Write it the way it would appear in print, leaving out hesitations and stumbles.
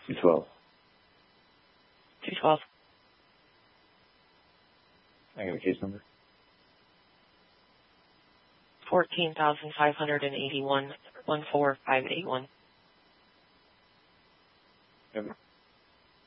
212. 212. I got a case number. 14,581, 14581. Yep.